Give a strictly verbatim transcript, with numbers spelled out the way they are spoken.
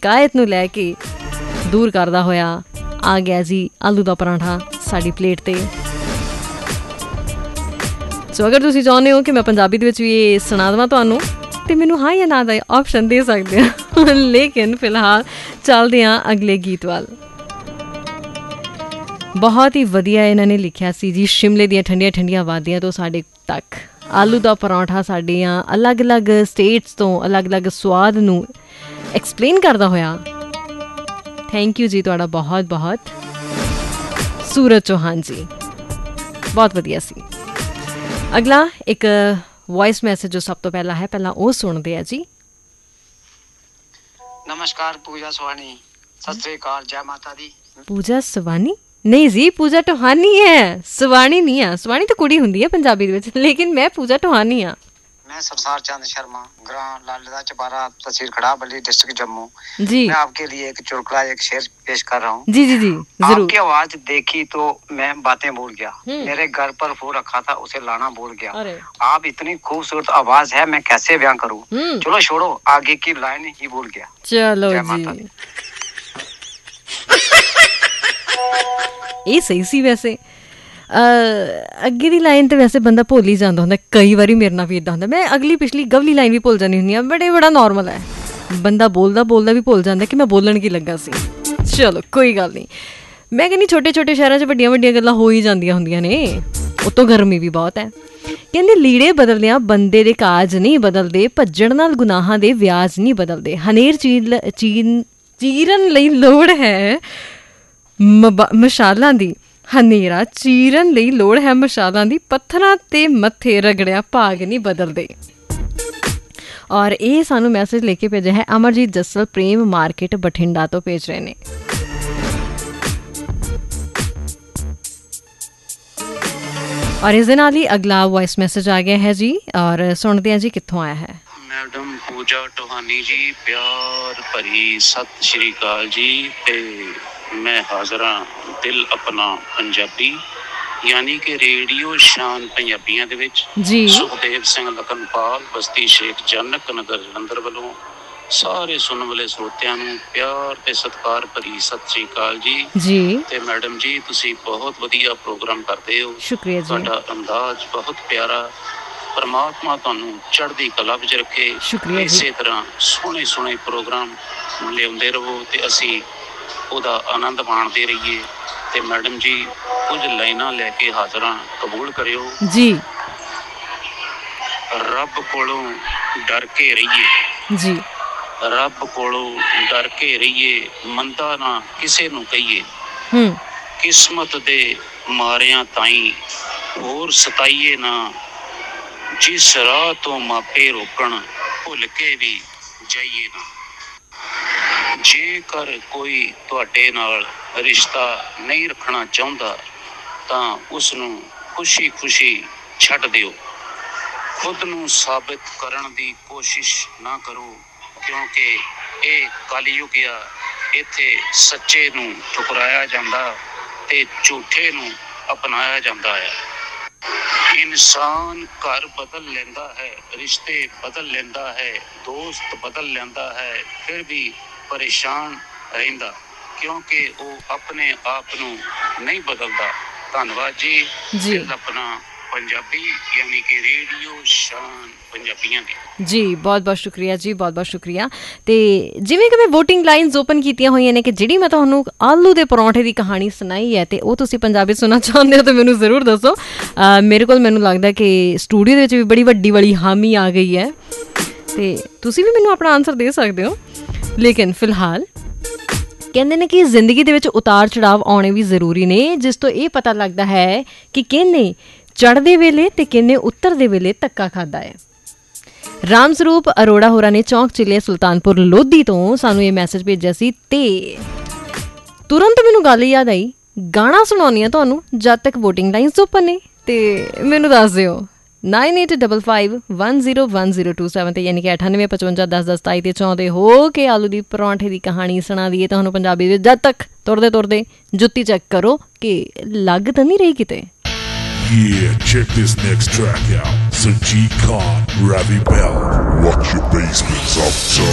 ਸ਼ਿਕਾਇਤ ਨੂੰ ਲੈ ਕੇ ਦੂਰ ਕਰਦਾ ਹੋਇਆ ਆ ਗਿਆ ਜੀ ਆਲੂ ਦਾ ਪਰਾਂਠਾ ਸਾਡੀ ਪਲੇਟ 'ਤੇ। ਸੋ ਅਗਰ ਤੁਸੀਂ ਚਾਹੁੰਦੇ ਹੋ ਕਿ ਮੈਂ ਪੰਜਾਬੀ ਦੇ ਵਿੱਚ ਵੀ ਇਹ ਸੁਣਾ ਦੇਵਾਂ ਤੁਹਾਨੂੰ ਅਤੇ ਮੈਨੂੰ ਹਾਂ ਜਾਂ ਨਾ ਦਾ ਆਪਸ਼ਨ ਦੇ ਸਕਦੇ ਹਾਂ। ਲੇਕਿਨ ਫਿਲਹਾਲ ਚੱਲਦੇ ਹਾਂ ਅਗਲੇ ਗੀਤ ਵੱਲ। ਬਹੁਤ ਹੀ ਵਧੀਆ ਇਹਨਾਂ ਨੇ ਲਿਖਿਆ ਸੀ ਜੀ, ਸ਼ਿਮਲੇ ਦੀਆਂ ਠੰਡੀਆਂ ਠੰਡੀਆਂ ਵਾਦੀਆਂ ਤੋਂ ਸਾਡੇ ਤੱਕ ਆਲੂ ਦਾ ਪਰੌਂਠਾ ਸਾਡੀਆਂ ਅਲੱਗ ਅਲੱਗ ਸਟੇਟਸ ਤੋਂ ਅਲੱਗ ਅਲੱਗ ਸਵਾਦ ਨੂੰ ਐਕਸਪਲੇਨ ਕਰਦਾ ਹੋਇਆ। ਥੈਂਕ ਯੂ ਜੀ ਤੁਹਾਡਾ ਬਹੁਤ ਬਹੁਤ। ਸੂਰਜ ਚੌਹਾਨ ਜੀ, ਬਹੁਤ ਵਧੀਆ ਸੀ। ਅਗਲਾ ਇੱਕ ਵੌਇਸ ਮੈਸੇਜ ਜੋ ਸਭ ਤੋਂ ਪਹਿਲਾਂ ਹੈ, ਪਹਿਲਾਂ ਉਹ ਸੁਣਦੇ ਆ ਜੀ। ਨਮਸਕਾਰ ਪੂਜਾ ਸਵਾਨੀ, ਸਤਿ ਸ੍ਰੀ ਅਕਾਲ, ਜੈ ਮਾਤਾ ਦੀ। ਪੂਜਾ ਸਵਾਨੀ ਨਹੀਂ ਜੀ, ਪੂਜਾ ਟੋਹਾਨੀ ਹੈ, ਸਵਾਣੀ ਨਹੀਂ ਆ। ਸਵਾਣੀ ਤਾਂ ਕੁੜੀ ਹੁੰਦੀ ਹੈ ਪੰਜਾਬੀ ਦੇ ਵਿੱਚ, ਲੇਕਿਨ ਮੈਂ ਪੂਜਾ ਟੋਹਾਨੀ ਆ। मैं सरसार चंद शर्मा, ग्रां लालदा चबारा, तहसील खड़ाबली, डिस्ट्रिक्ट जम्मू जी। मैं आपके लिए एक चुटकुला एक शेर पेश कर रहा हूँ। जी जी जी जरूर। आपकी आवाज देखी तो मैं बातें भूल गया, मेरे घर पर फूल रखा था उसे लाना भूल गया। आप इतनी खूबसूरत आवाज है, मैं कैसे बयां करूँ। चलो छोड़ो, आगे की लाइन ही भूल गया। चलो जी, ये सही सी। वैसे ਅੱਗੇ ਦੀ ਲਾਈਨ ਤਾਂ ਵੈਸੇ ਬੰਦਾ ਭੁੱਲ ਹੀ ਜਾਂਦਾ ਹੁੰਦਾ, ਕਈ ਵਾਰੀ ਮੇਰੇ ਨਾਲ ਵੀ ਇੱਦਾਂ ਹੁੰਦਾ। ਮੈਂ ਅਗਲੀ ਪਿਛਲੀ ਗਵਲੀ ਲਾਈਨ ਵੀ ਭੁੱਲ ਜਾਂਦੀ ਹੁੰਦੀ ਹਾਂ, ਬਟ ਇਹ ਬੜਾ ਨੋਰਮਲ ਹੈ। ਬੰਦਾ ਬੋਲਦਾ ਬੋਲਦਾ ਵੀ ਭੁੱਲ ਜਾਂਦਾ ਕਿ ਮੈਂ ਬੋਲਣ ਕੀ ਲੱਗਾ ਸੀ। ਚਲੋ ਕੋਈ ਗੱਲ ਨਹੀਂ। ਮੈਂ ਕਹਿੰਦੀ ਛੋਟੇ ਛੋਟੇ ਸ਼ਹਿਰਾਂ 'ਚ ਵੱਡੀਆਂ ਵੱਡੀਆਂ ਗੱਲਾਂ ਹੋ ਹੀ ਜਾਂਦੀਆਂ ਹੁੰਦੀਆਂ ਨੇ, ਉੱਤੋਂ ਗਰਮੀ ਵੀ ਬਹੁਤ ਹੈ। ਕਹਿੰਦੇ ਲੀੜੇ ਬਦਲਦਿਆਂ ਬੰਦੇ ਦੇ ਕਾਜ ਨਹੀਂ ਬਦਲਦੇ, ਭੱਜਣ ਨਾਲ ਗੁਨਾਹਾਂ ਦੇ ਵਿਆਜ ਨਹੀਂ ਬਦਲਦੇ। ਹਨੇਰ ਚੀਰ ਚੀਨ ਚੀਰਨ ਲਈ ਲੋੜ ਹੈ ਮਬਾ ਮਸ਼ਾਲਾਂ ਦੀ, ਹਨੇਰਾ ਚੀਰਨ ਲਈ ਲੋੜ ਹੈ ਮਸ਼ਾਲਾਂ ਦੀ, ਪੱਥਰਾਂ 'ਤੇ ਮੱਥੇ ਰਗੜਿਆ ਭਾਗ ਨਹੀਂ ਬਦਲਦੇ। ਔਰ ਇਹ ਸਾਨੂੰ ਮੈਸੇਜ ਲੈ ਕੇ ਭੇਜਿਆ ਹੈ ਅਮਰਜੀਤ ਜੱਸਲ, ਪ੍ਰੇਮ ਮਾਰਕੀਟ ਬਠਿੰਡਾ ਤੋਂ ਭੇਜ ਰਹੇ ਨੇ। ਔਰ ਇਸ ਦੇ ਨਾਲ ਹੀ ਅਗਲਾ ਵੌਇਸ ਮੈਸੇਜ ਆ ਗਿਆ ਹੈ ਜੀ, ਔਰ ਸੁਣਦੇ ਹਾਂ ਜੀ ਕਿੱਥੋਂ ਆਇਆ ਹੈ। ਮੈਡਮ ਪੂਜਾ ਟੋਹਾਨੀ ਜੀ, ਪਿਆਰ ਭਰੀ ਸਤਿ ਸ਼੍ਰੀ ਅਕਾਲ ਜੀ। ਤੇ ਮੈਂ ਹਾਜ਼ਰ ਹਾਂ ਦਿਲ ਆਪਣਾ ਪੰਜਾਬੀ, ਯਾਨੀ ਕਿ ਰੇਡੀਓ ਸ਼ਾਨ ਪੰਜਾਬੀਆਂ ਦੇ ਵਿੱਚ ਜੀ। ਸੁਖਦੇਵ ਸਿੰਘ ਲਖਨਪਾਲ, ਬਸਤੀ ਸ਼ੇਖ ਜਨਕ ਨਗਰ ਜਲੰਧਰ ਵੱਲੋਂ ਸਾਰੇ ਸੁਣਨ ਵਾਲੇ ਸਰੋਤਿਆਂ ਨੂੰ ਪਿਆਰ ਤੇ ਸਤਿਕਾਰ ਭਰੀ ਸਤਿ ਸ਼੍ਰੀ ਅਕਾਲ ਜੀ ਜੀ। ਤੇ ਮੈਡਮ ਜੀ ਤੁਸੀਂ ਬਹੁਤ ਵਧੀਆ ਪ੍ਰੋਗਰਾਮ ਕਰਦੇ ਹੋ, ਸ਼ੁਕਰੀਆ ਜੀ। ਤੁਹਾਡਾ ਅੰਦਾਜ਼ ਬਹੁਤ ਪਿਆਰਾ, ਪਰਮਾਤਮਾ ਤੁਹਾਨੂੰ ਚੜ੍ਹਦੀ ਕਲਾ ਵਿੱਚ ਰੱਖੇ। ਸ਼ੁਕਰੀਆ ਜੀ। ਇਸੇ ਤਰ੍ਹਾਂ ਸੋਹਣੇ ਸੋਹਣੇ ਪ੍ਰੋਗਰਾਮ ਲਿਆਉਂਦੇ ਰਹੋ ਤੇ ਅਸੀਂ ਉਹਦਾ ਆਨੰਦ ਮਾਣਦੇ ਰਹੀਏ। ਤੇ ਮੈਡਮ ਜੀ ਕੁਝ ਲਾਈਨਾਂ ਲੈ ਕੇ ਹਾਜ਼ਰ ਹਾਂ, ਕਬੂਲ ਕਰਿਓ ਜੀ। ਰੱਬ ਕੋਲੋਂ ਡਰ ਕੇ ਰਹੀਏ ਜੀ, ਰੱਬ ਕੋਲੋਂ ਡਰ ਕੇ ਰਹੀਏ, ਮੰਦਾ ਨਾ ਕਿਸੇ ਨੂੰ ਕਹੀਏ, ਹੂੰ ਕਿਸਮਤ ਦੇ ਮਾਰਿਆਂ ਤਾਈਂ ਹੋਰ ਸਤਾਈਏ ਨਾ, ਜਿਸ ਰਾਹ ਤੋਂ ਮਾਪੇ ਰੋਕਣ ਭੁੱਲ ਕੇ ਵੀ ਜਾਈਏ ਨਾ। ਜੇਕਰ ਕੋਈ ਤੁਹਾਡੇ ਨਾਲ ਰਿਸ਼ਤਾ ਨਹੀਂ ਰੱਖਣਾ ਚਾਹੁੰਦਾ ਤਾਂ ਉਸਨੂੰ ਖੁਸ਼ੀ ਖੁਸ਼ੀ ਛੱਡ ਦਿਓ। ਖੁਦ ਨੂੰ ਸਾਬਿਤ ਕਰਨ ਦੀ ਕੋਸ਼ਿਸ਼ ਨਾ ਕਰੋ, ਕਿਉਂਕਿ ਇਹ ਕਲਯੁਗ ਆ, ਇੱਥੇ ਸੱਚੇ ਨੂੰ ਠੁਕਰਾਇਆ ਜਾਂਦਾ ਤੇ ਝੂਠੇ ਨੂੰ ਅਪਣਾਇਆ ਜਾਂਦਾ ਹੈ। ਇਨਸਾਨ ਘਰ ਬਦਲ ਲੈਂਦਾ ਹੈ, ਰਿਸ਼ਤੇ ਬਦਲ ਲੈਂਦਾ ਹੈ, ਦੋਸਤ ਬਦਲ ਲੈਂਦਾ ਹੈ, ਫਿਰ ਵੀ ਪਰੇਸ਼ਾਨ ਰਹਿੰਦਾ ਕਿਉਂਕਿ ਉਹ ਆਪਣੇ ਆਪ ਨੂੰ ਨਹੀਂ ਬਦਲਦਾ। ਧੰਨਵਾਦ ਜੀ ਜੀ। ਆਪਣਾ ਪੰਜਾਬੀ ਯਾਨੀ ਕਿ ਰੇਡੀਓ ਸ਼ਾਨ ਪੰਜਾਬੀਆਂ ਦੀ ਜੀ, ਬਹੁਤ ਬਹੁਤ ਸ਼ੁਕਰੀਆ ਜੀ, ਬਹੁਤ ਬਹੁਤ ਸ਼ੁਕਰੀਆ। ਅਤੇ ਜਿਵੇਂ ਕਿ ਮੈਂ ਵੋਟਿੰਗ ਲਾਈਨਸ ਓਪਨ ਕੀਤੀਆਂ ਹੋਈਆਂ ਨੇ ਕਿ ਜਿਹੜੀ ਮੈਂ ਤੁਹਾਨੂੰ ਆਲੂ ਦੇ ਪਰੌਂਠੇ ਦੀ ਕਹਾਣੀ ਸੁਣਾਈ ਹੈ ਅਤੇ ਉਹ ਤੁਸੀਂ ਪੰਜਾਬੀ ਸੁਣਨਾ ਚਾਹੁੰਦੇ ਹੋ ਤਾਂ ਮੈਨੂੰ ਜ਼ਰੂਰ ਦੱਸੋ। ਮੇਰੇ ਕੋਲ ਮੈਨੂੰ ਲੱਗਦਾ ਕਿ ਸਟੂਡੀਓ ਦੇ ਵਿੱਚ ਵੀ ਬੜੀ ਵੱਡੀ ਵਾਲੀ ਹਾਮੀ ਆ ਗਈ ਹੈ ਅਤੇ ਤੁਸੀਂ ਵੀ ਮੈਨੂੰ ਆਪਣਾ ਆਨਸਰ ਦੇ ਸਕਦੇ ਹੋ। ਲੇਕਿਨ ਫਿਲਹਾਲ ਕਹਿੰਦੇ ਨੇ ਕਿ ਜ਼ਿੰਦਗੀ ਦੇ ਵਿੱਚ ਉਤਾਰ ਚੜਾਵ ਆਉਣੇ ਵੀ ਜ਼ਰੂਰੀ ਨੇ, ਜਿਸ ਤੋਂ ਇਹ ਪਤਾ ਲੱਗਦਾ ਹੈ ਕਿ ਕਿਹਨੇ ਚੜ੍ਹਦੇ ਵੇਲੇ ਅਤੇ ਕਿਹਨੇ ਉੱਤਰਦੇ ਵੇਲੇ ਧੱਕਾ ਖਾਧਾ ਹੈ। ਰਾਮ ਸਰੂਪ ਅਰੋੜਾ ਹੋਰਾਂ ਨੇ ਚੌਂਕ ਚਿਲੇ ਸੁਲਤਾਨਪੁਰ ਲੋਧੀ ਤੋਂ ਸਾਨੂੰ ਇਹ ਮੈਸੇਜ ਭੇਜਿਆ ਸੀ ਅਤੇ ਤੁਰੰਤ ਮੈਨੂੰ ਗੱਲ ਯਾਦ ਆਈ, ਗਾਣਾ ਸੁਣਾਉਂਦੀ ਹਾਂ ਤੁਹਾਨੂੰ ਜਦ ਤੱਕ ਵੋਟਿੰਗ ਲਾਈਨਸ ਓਪਨ ਨੇ, ਅਤੇ ਮੈਨੂੰ ਦੱਸ ਦਿਓ nine eight double five one zero one zero two seven 'ਤੇ ਯਾਨੀ ਕਿ ਅਠਾਨਵੇਂ ਪਚਵੰਜਾ ਦਸ ਦਸ ਸਤਾਈ 'ਤੇ ਚਾਹੁੰਦੇ ਹੋ ਕਿ ਆਲੂ ਦੀ ਪਰੌਂਠੇ ਦੀ ਕਹਾਣੀ ਸੁਣਾ ਦਈਏ ਤੁਹਾਨੂੰ ਪੰਜਾਬੀ ਵਿੱਚ। ਜਦ ਤੱਕ ਤੁਰਦੇ ਤੁਰਦੇ ਜੁੱਤੀ ਚੈੱਕ ਕਰੋ ਕਿ ਲੱਗ ਤਾਂ ਨਹੀਂ ਰਹੀ ਕਿਤੇ। Yeah, check this next track out. Sajid Khan, Ravi Bell. Watch your basements up, so.